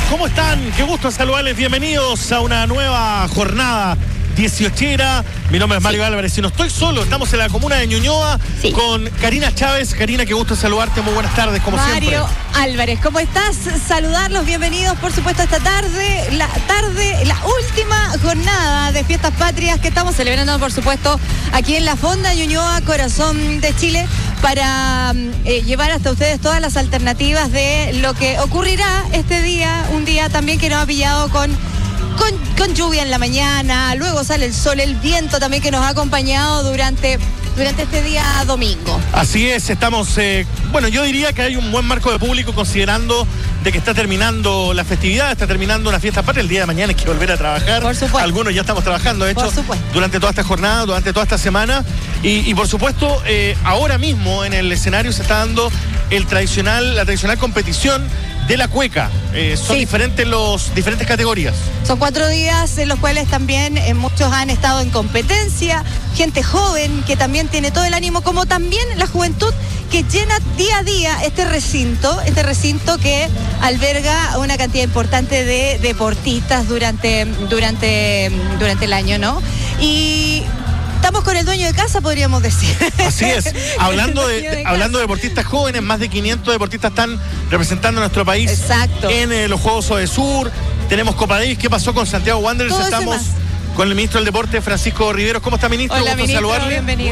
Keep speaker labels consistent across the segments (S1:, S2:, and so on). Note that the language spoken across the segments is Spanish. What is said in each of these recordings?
S1: ¿Cómo están? Qué gusto saludarles. Bienvenidos a una nueva jornada 18era. Mi nombre es Mario Álvarez y no estoy solo. Estamos en la comuna de Ñuñoa con Karina Chávez. Karina, qué gusto saludarte. Muy buenas tardes, como siempre.
S2: Mario Álvarez, ¿cómo estás? Saludarlos, bienvenidos, por supuesto, esta tarde, la última jornada de Fiestas Patrias que estamos celebrando, por supuesto, aquí en la Fonda Ñuñoa, corazón de Chile, para llevar hasta ustedes todas las alternativas de lo que ocurrirá este día, un día también que nos ha pillado con lluvia en la mañana, luego sale el sol, el viento también que nos ha acompañado durante este día domingo.
S1: Así es, estamos, yo diría que hay un buen marco de público considerando de que está terminando la festividad, está terminando una fiesta patria. El día de mañana hay que volver a trabajar.
S2: Por supuesto.
S1: Algunos ya estamos trabajando, de hecho, durante toda esta jornada, durante toda esta semana. Y por supuesto, ahora mismo en el escenario se está dando la tradicional competición de la cueca. Son diferentes categorías.
S2: Son 4 días en los cuales también muchos han estado en competencia, gente joven que también tiene todo el ánimo, como también la juventud que llena día a día este recinto que alberga una cantidad importante de deportistas durante el año, ¿no? Y estamos con el dueño de casa, podríamos decir.
S1: Así es. Hablando de deportistas jóvenes, más de 500 deportistas están representando a nuestro país.
S2: Exacto.
S1: En los Juegos Odesur. Tenemos Copa Davis. ¿Qué pasó con Santiago Wanderers? Estamos con el ministro del Deporte, Francisco Riveros. ¿Cómo está, ministro?
S2: Hola, ministro,
S1: saludarle.
S2: Bienvenido.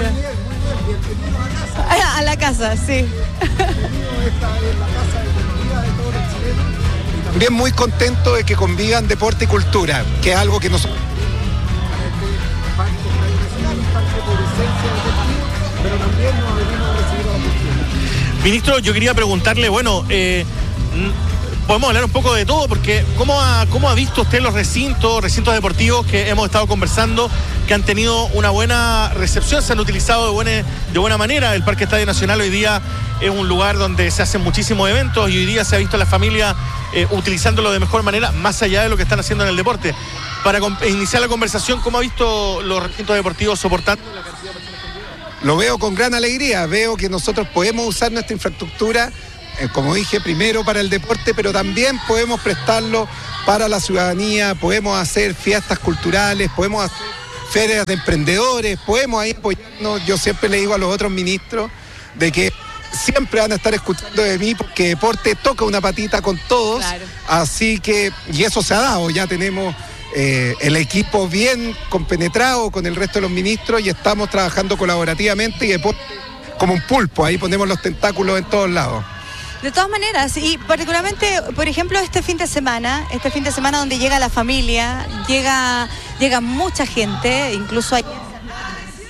S2: A la casa, sí.
S3: También muy contento de que convivan deporte y cultura, que es algo que nosotros... pero también nos venimos a recibir a la cultura.
S1: Ministro, yo quería preguntarle, podemos hablar un poco de todo, porque ¿cómo ha visto usted los recintos deportivos que hemos estado conversando, que han tenido una buena recepción, se han utilizado de buena manera? El Parque Estadio Nacional hoy día es un lugar donde se hacen muchísimos eventos y hoy día se ha visto a la familia utilizándolo de mejor manera, más allá de lo que están haciendo en el deporte. Para iniciar la conversación, ¿cómo ha visto los recintos deportivos soportando la cantidad de personas que llegan?
S3: Lo veo con gran alegría, veo que nosotros podemos usar nuestra infraestructura, como dije, primero para el deporte, pero también podemos prestarlo para la ciudadanía, podemos hacer fiestas culturales, podemos hacer ferias de emprendedores, podemos ahí apoyarnos. Yo siempre le digo a los otros ministros de que siempre van a estar escuchando de mí, porque deporte toca una patita con todos, claro. Así que, y eso se ha dado, ya tenemos el equipo bien compenetrado con el resto de los ministros y estamos trabajando colaborativamente y deporte como un pulpo, ahí ponemos los tentáculos en todos lados.
S2: De todas maneras, y particularmente, por ejemplo, este fin de semana donde llega la familia, llega mucha gente, incluso ayer